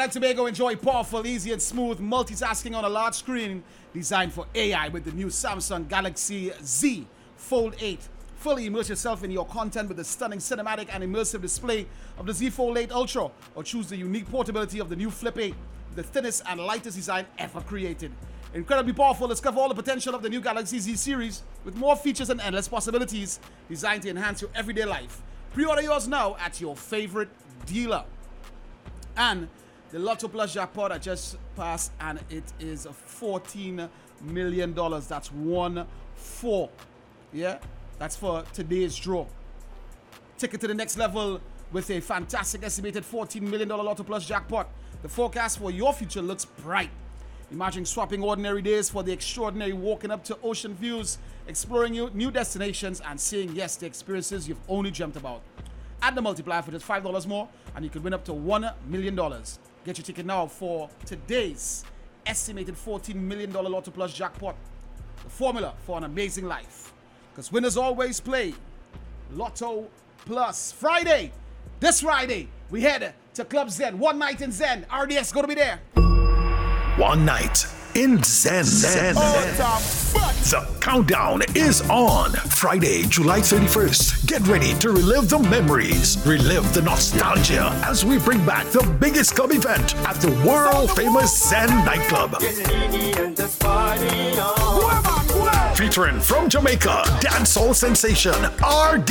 and Tobago enjoy powerful, easy, and smooth multitasking on a large screen designed for AI with the new Samsung Galaxy Z Fold 8. Fully immerse yourself in your content with the stunning cinematic and immersive display of the Z Fold 8 Ultra, or choose the unique portability of the new Flip 8, the thinnest and lightest design ever created. Incredibly powerful, discover all the potential of the new Galaxy Z series with more features and endless possibilities designed to enhance your everyday life. Pre-order yours now at your favorite dealer. And the Lotto Plus jackpot I just passed, and it is $14 million. That's 1-4. Yeah, that's for today's draw. Take it to the next level with a fantastic estimated $14 million Lotto Plus jackpot. The forecast for your future looks bright. Imagine swapping ordinary days for the extraordinary, walking up to ocean views, exploring new destinations, and saying yes to experiences you've only dreamt about. Add the multiplier for just $5 more, and you could win up to $1 million. Get your ticket now for today's estimated $14 million Lotto Plus jackpot. The formula for an amazing life. Because winners always play Lotto Plus. Friday, this Friday, we head to Club Zen. One night in Zen. RDX going to be there. One night in Zen. The countdown is on. Friday, July 31st. Get ready to relive the memories, relive the nostalgia as we bring back the biggest club event at the world-famous Zen nightclub. Featuring from Jamaica, dancehall sensation, RD.